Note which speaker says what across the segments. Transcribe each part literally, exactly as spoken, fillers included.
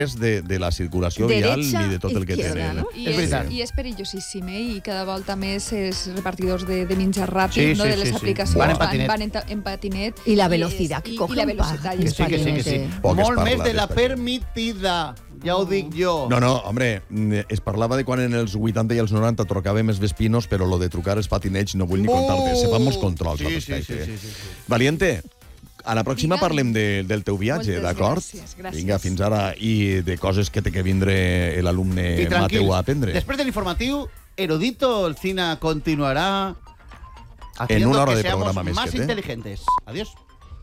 Speaker 1: de, de la circulació vial ni de tot el que tenen.
Speaker 2: No? I, és, és I és perillosíssim, eh? I cada volta més els repartidors de, de menjar ràpid, sí, no? Sí, de les sí, aplicacions,
Speaker 3: sí. Van, en patinet.
Speaker 2: van, van en, en patinet.
Speaker 4: I la velocitat que cogen.
Speaker 2: I la velocitat.
Speaker 3: Que sí, que sí, que sí. Molt més de la permitida. Ja ho dic jo.
Speaker 1: No, no, hombre, es parlava de quan en els vuitanta i els noranta trucàvem els vespinos, però lo de trucar els patinets no vull ni contar-te. Se fan molts controls al respecte. Sí, sí, sí, sí. Valiente, a la pròxima Vinga. parlem de, del teu viatge, d'acord?
Speaker 2: Gràcies, gràcies.
Speaker 1: Vinga, fins ara. I de coses que té que vindre l'alumne Mateu a aprendre.
Speaker 3: Després de l'informatiu, Erudito Alsina continuarà
Speaker 1: en una hora
Speaker 3: que
Speaker 1: de programa més
Speaker 3: más
Speaker 1: que té.
Speaker 3: inteligentes. Adiós.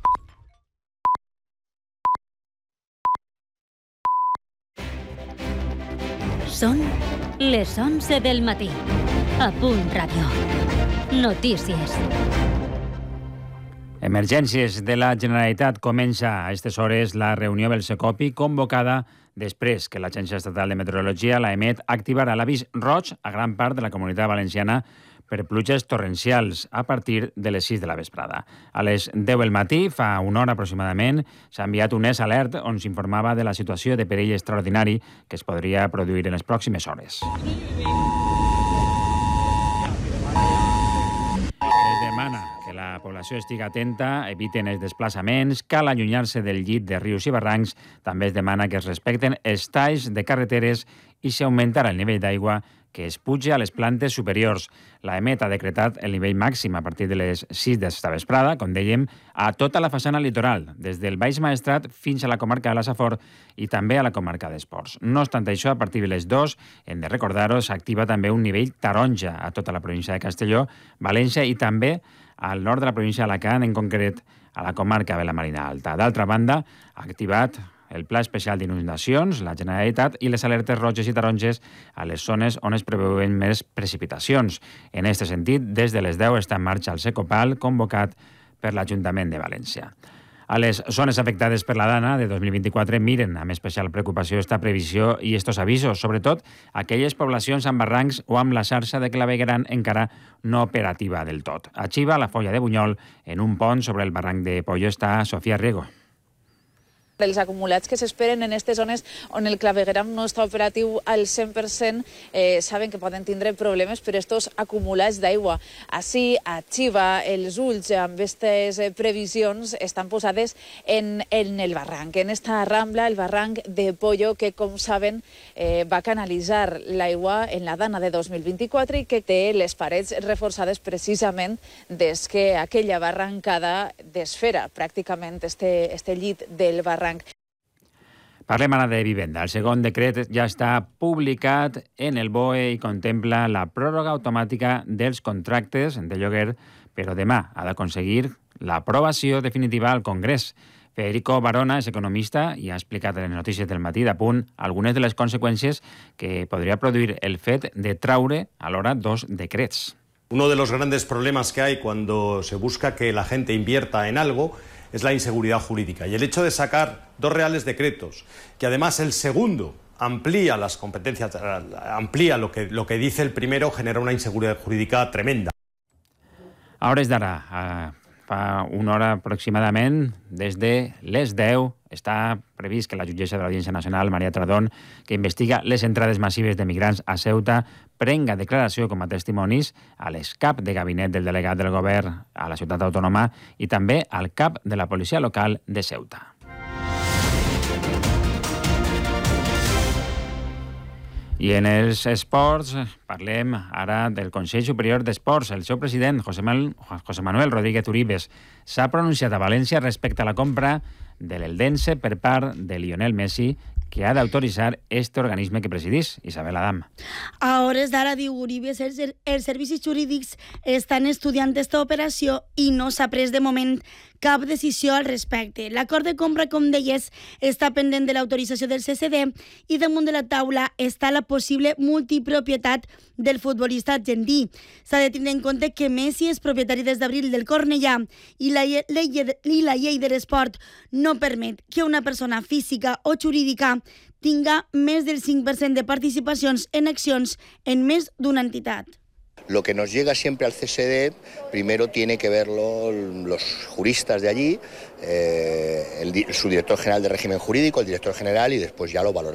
Speaker 5: Són les onze del matí. A Punt Ràdio. Notícies.
Speaker 6: Emergències de la Generalitat. Comença a aquestes hores la reunió del Secopi convocada després que l'Agència Estatal de Meteorologia, l'AEMET, activarà l'avís roig a gran part de la Comunitat Valenciana per pluges torrencials a partir de les sis de la vesprada. A les deu del matí, fa una hora aproximadament, s'ha enviat un S alert on s'informava de la situació de perill extraordinari que es podria produir en les pròximes hores. Es demana que la població estigui atenta, eviten els desplaçaments, cal allunyar-se del llit de rius i barrancs. També es demana que es respecten els talls de carreteres i s'augmentarà el nivell d'aigua que es puja a les plantes superiors. L'AEMET ha decretat el nivell màxim a partir de les sis d'esta vesprada, com dèiem, a tota la façana litoral, des del Baix Maestrat fins a la comarca de la Safor i també a la comarca d'Esports. No obstant això, a partir de les dues, hem de recordar-ho, s'activa també un nivell taronja a tota la província de Castelló, València i també al nord de la província d'Alacant, en concret a la comarca de la Marina Alta. D'altra banda, ha activat el Pla Especial d'Inundacions, la Generalitat, i les alertes roges i taronges a les zones on es preveuen més precipitacions. En aquest sentit, des de les deu està en marxa el Secopal, convocat per l'Ajuntament de València. A les zones afectades per la Dana de dos mil vint-i-quatre miren amb especial preocupació esta previsió i estos avisos, sobretot aquelles poblacions amb barrancs o amb la xarxa de clavegueram encara no operativa del tot. A Xiva, la Folla de Bunyol, en un pont sobre el barranc de Pollo, està Sofia Riego.
Speaker 7: Els acumulats que s'esperen en aquestes zones on el clavegueram no està operatiu al cent per cent eh, saben que poden tindre problemes per estos acumulats d'aigua. Així, a Xiva, els ulls amb aquestes previsions estan posades en, en el barranc, en esta rambla, el barranc de Pollo, que, com saben, eh, va canalitzar l'aigua en la Dana de dos mil vint-i-quatre i que té les parets reforçades precisament des que aquella barrancada desfera pràcticament este, este llit del barranc.
Speaker 6: Parlem ara de vivenda. El segon decret ja està publicat en el B O E i contempla la pròrroga automàtica dels contractes de lloguer, però demà ha d'aconseguir l'aprovació definitiva al Congrés. Federico Barona és economista i ha explicat en les notícies del matí d'Apunt algunes de les conseqüències que podria produir el fet de traure alhora dos decrets.
Speaker 8: Uno de los grandes problemas que hay cuando se busca que la gente invierta en algo es la inseguridad jurídica. Y el hecho de sacar dos reales decretos, que además el segundo amplía las competencias, amplía lo que, lo que dice el primero, genera una inseguridad jurídica tremenda.
Speaker 6: A hores d'ara, fa una hora aproximadament, des de les deu, està previst que la jutgessa de l'Audiència Nacional, Maria Tradón, que investiga les entrades massives de migrants a Ceuta, prenga declaració com a testimonis a les cap de gabinet del delegat del govern a la ciutat autònoma i també al cap de la policia local de Ceuta. I en els esports parlem ara del Consell Superior d'Esports. El seu president, José Manuel Rodríguez Uribes, s'ha pronunciat a València respecte a la compra de l'Eldense per part de Lionel Messi, que ha d'autoritzar este organisme que presidís, Isabel Adam.
Speaker 9: A hores d'ara, diu Uribes, els, els servicis jurídics estan estudiant aquesta operació i no s'ha pres de moment cap decisió al respecte. L'acord de compra, com deies, està pendent de l'autorització del C C D i damunt de la taula està la possible multipropietat del futbolista argentí. S'ha de tenir en compte que Messi és propietari des d'abril del Cornellà i la, llei, i la llei de l'esport no permet que una persona física o jurídica tinga més del cinc per cent de participacions en accions en més d'una entitat.
Speaker 10: Lo que nos llega siempre al C S D, primero tiene que verlo los juristas de allí, eh, el, su director general de régimen jurídico, el director general, y después ya lo valoramos.